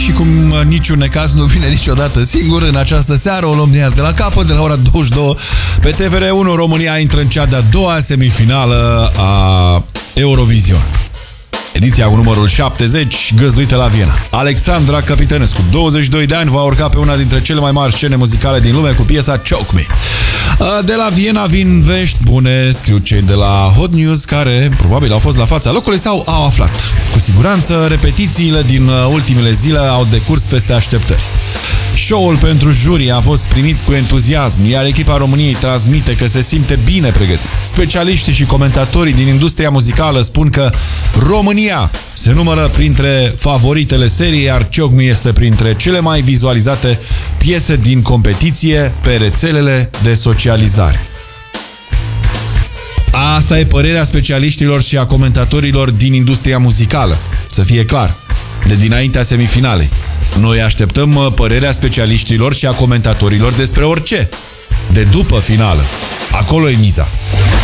și cum niciun necaz nu vine niciodată singur, în această seară o luăm de la capăt, de la ora 22 pe TVR1. România intră în cea de-a doua semifinală a Eurovision. Ediția cu numărul 70, găzduită la Viena. Alexandra Capitănescu, 22 de ani, va urca pe una dintre cele mai mari scene muzicale din lume cu piesa Choke Me. De la Viena vin vești bune, scriu cei de la Hot News, care probabil au fost la fața locului sau au aflat. Cu siguranță, repetițiile din ultimele zile au decurs peste așteptări. Show-ul pentru juri a fost primit cu entuziasm, iar echipa României transmite că se simte bine pregătit. Specialiștii și comentatorii din industria muzicală spun că România se numără printre favoritele serii, iar Choke Me este printre cele mai vizualizate piese din competiție pe rețelele de socializare. Asta e părerea specialiștilor și a comentatorilor din industria muzicală, să fie clar, de dinaintea semifinalei. Noi așteptăm părerea specialiștilor și a comentatorilor despre orice, de după finală. Acolo e miza.